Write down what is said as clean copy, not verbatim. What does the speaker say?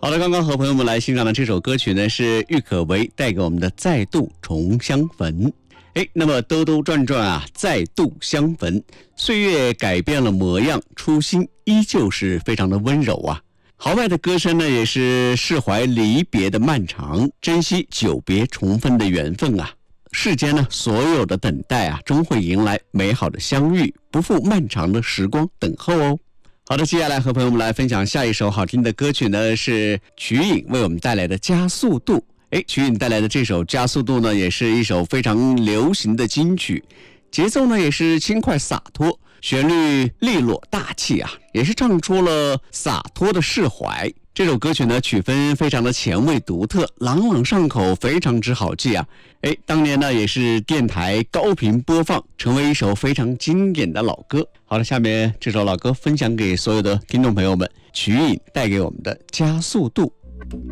好的，刚刚和朋友们来欣赏的这首歌曲呢，是郁可唯带给我们的《再度重相逢》。那么兜兜转转啊，再度相逢，岁月改变了模样，初心依旧是非常的温柔啊。豪迈的歌声呢，也是释怀离别的漫长，珍惜久别重逢的缘分啊。世间呢，所有的等待啊，终会迎来美好的相遇，不负漫长的时光等候哦。好的，接下来和朋友们来分享下一首好听的歌曲呢，是瞿颖为我们带来的《加速度》。瞿颖带来的这首《加速度》呢，也是一首非常流行的金曲，节奏呢也是轻快洒脱，旋律利落大气啊，也是唱出了洒脱的释怀。这首歌曲呢，曲风非常的前卫独特，朗朗上口，非常之好记啊。当年呢也是电台高频播放，成为一首非常经典的老歌。好了，下面这首老歌分享给所有的听众朋友们，瞿颖带给我们的《加速度》。